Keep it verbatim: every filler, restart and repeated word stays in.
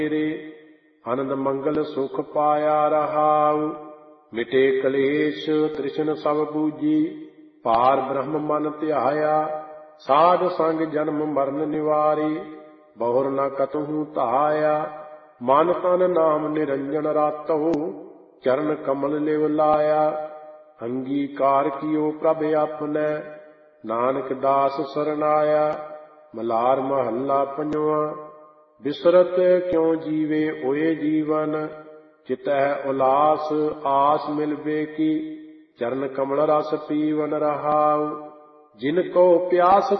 रे आनंद मंगल सुख पाया रहाउ। मिटे कलेश तृष्ण सब बूझी पार ब्रह्म मन ध्याया। साध संग जन्म मरण निवारी बहुर न कतहु तहाया। मन तन नाम निरंजन रातो चरण कमल लिव लाया। अंगीकार कियो प्रभ अपने नानक दास सरनाया। मलार महला पंजवा बिसरत क्यों जीवे ओए जीवन चितह उलास आस मिलबे की। चरण कमल रस पीवन रहाउ जिनको प्यास